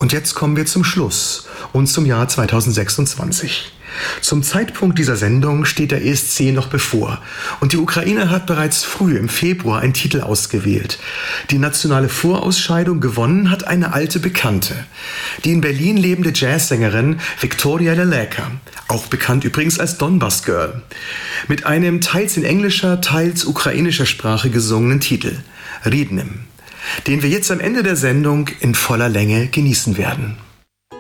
Und jetzt kommen wir zum Schluss und zum Jahr 2026. Zum Zeitpunkt dieser Sendung steht der ESC noch bevor und die Ukraine hat bereits früh im Februar einen Titel ausgewählt. Die nationale Vorausscheidung gewonnen hat eine alte Bekannte, die in Berlin lebende Jazzsängerin Victoria Leleka, auch bekannt übrigens als Donbass Girl, mit einem teils in englischer, teils ukrainischer Sprache gesungenen Titel Rydnym, den wir jetzt am Ende der Sendung in voller Länge genießen werden.